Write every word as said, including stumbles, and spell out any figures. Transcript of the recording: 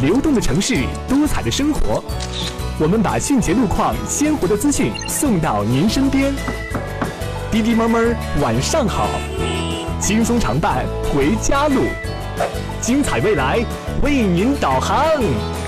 流动的城市，多彩的生活。我们把迅捷路况、鲜活的资讯送到您身边。滴滴猫猫，晚上好，轻松常伴回家路，精彩未来为您导航。